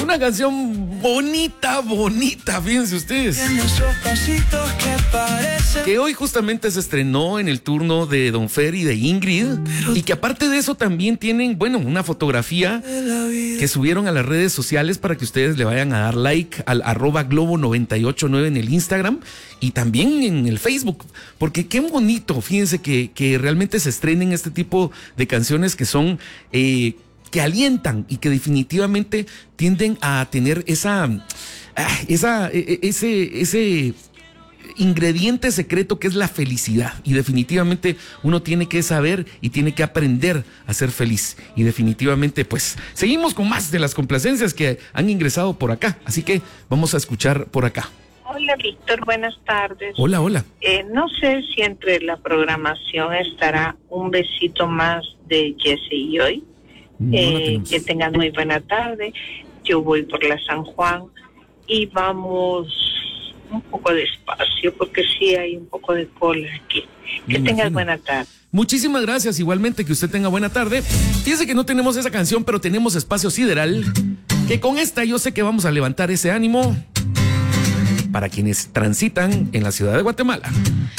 Una canción bonita, fíjense ustedes. Que hoy justamente se estrenó en el turno de Don Fer y de Ingrid. Y que aparte de eso también tienen, bueno, una fotografía que subieron a las redes sociales para que ustedes le vayan a dar like al @globo989 en el Instagram y también en el Facebook. Porque qué bonito, fíjense que realmente se estrenen este tipo de canciones que son... que alientan y que definitivamente tienden a tener ese ingrediente secreto que es la felicidad. Y definitivamente uno tiene que saber y tiene que aprender a ser feliz. Y definitivamente, pues, seguimos con más de las complacencias que han ingresado por acá. Así que vamos a escuchar por acá. Hola, Víctor, buenas tardes. Hola. No sé si entre la programación estará un besito más de Jesse y hoy. Que tengan muy buena tarde. Yo voy por la San Juan y vamos un poco despacio porque sí hay un poco de cola aquí. Que tengan buena tarde. Muchísimas gracias, igualmente que usted tenga buena tarde. Fíjese que no tenemos esa canción, pero tenemos Espacio Sideral, que con esta yo sé que vamos a levantar ese ánimo para quienes transitan en la ciudad de Guatemala.